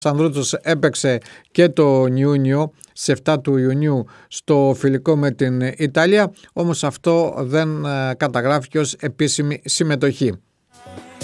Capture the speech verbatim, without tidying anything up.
Ανδρούτσος έπαιξε και τον Ιούνιο, σε εφτά του Ιουνίου, στο φιλικό με την Ιταλία, όμως αυτό δεν καταγράφηκε ως επίσημη συμμετοχή.